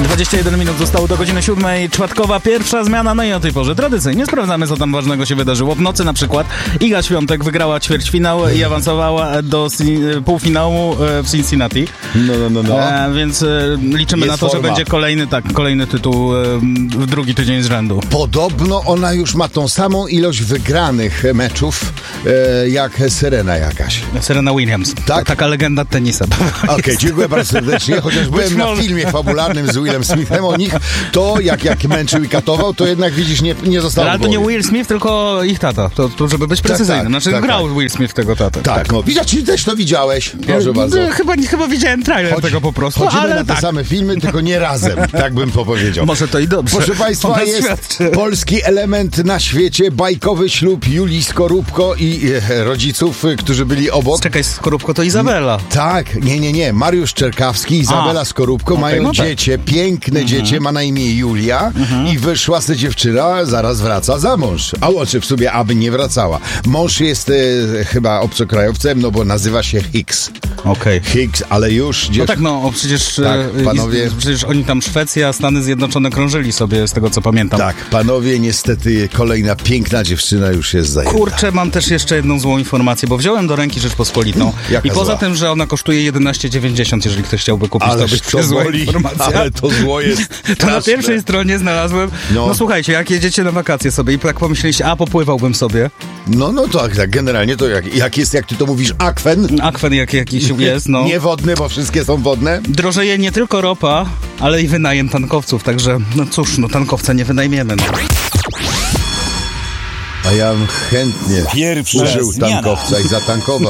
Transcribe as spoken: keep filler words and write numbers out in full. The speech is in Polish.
dwadzieścia jeden minut zostało do godziny siódmej. Czwartkowa pierwsza zmiana, no i o tej porze tradycyjnie sprawdzamy, co tam ważnego się wydarzyło. W nocy na przykład Iga Świątek wygrała ćwierćfinał i awansowała do si- półfinału w Cincinnati. No, no, no, no. E, więc e, liczymy Jest na to, forma. że będzie kolejny, tak, kolejny tytuł e, w drugi tydzień z rzędu. Podobno ona już ma tą samą ilość wygranych meczów e, jak Serena jakaś. Serena Williams. Tak? Taka legenda tenisa. Okej, okay, dziękuję bardzo serdecznie. Chociaż byłem na może. filmie fabularnym z Willem Smithem o nich, to jak, jak męczył i katował, to jednak widzisz, nie, nie zostało. Ale to nie Will Smith, tylko ich tata. To, to żeby być precyzyjnym. tak, znaczy tak, grał tak. Will Smith tego tatę. Tak, tak. No widać, czy też to widziałeś. Proszę bardzo. No, chyba, chyba widziałem trailer Chodzi, tego po prostu. Chodzimy ale na te tak. same filmy, tylko nie razem. Tak bym to powiedział. Może to i dobrze. Proszę Państwa, Ona jest świadczy. polski element na świecie, bajkowy ślub Julii Skorupko i e, rodziców, e, którzy byli obok. Czekaj, Skorupko to Izabela. Tak, nie, nie, nie. Mariusz Czerkawski i Izabela A, Skorupko okay, mają no tak. dziecię, piękne Mhm. dziecię, ma na imię Julia Mhm. i wyszła z dziewczyna, zaraz wraca za mąż. A oczy w sobie, aby nie wracała. Mąż jest e, chyba obcokrajowcem, no bo nazywa się Hicks. Okej. Okay. Hicks, ale już... No tak, no o, przecież, Tak, e, panowie. i- przecież oni tam Szwecja, Stany Zjednoczone krążyli sobie, z tego co pamiętam. Tak, panowie, niestety kolejna piękna dziewczyna już jest zajęta. Kurczę, mam też jeszcze jedną złą informację, bo wziąłem do ręki Rzeczpospolitą Jaka i poza zła? tym, że ona kosztuje jedenaście dziewięćdziesiąt, jeżeli ktoś chciałby kupić, to Ależ być to zła boli, informacja. ale to zło jest To na straszne. pierwszej stronie znalazłem, no. No. słuchajcie, jak jedziecie na wakacje sobie i tak pomyśleliście, a popływałbym sobie, No, no tak, tak, generalnie to jak, jak jest, jak ty to mówisz, akwen, akwen jak jakiś jest, no. nie wodny, bo wszystkie są wodne. Drożeje nie tylko ropa, ale i wynajem tankowców, także no cóż, no tankowca nie wynajmiemy. No. A ja bym chętnie Pierwsza użył zmiana. tankowca i zatankował.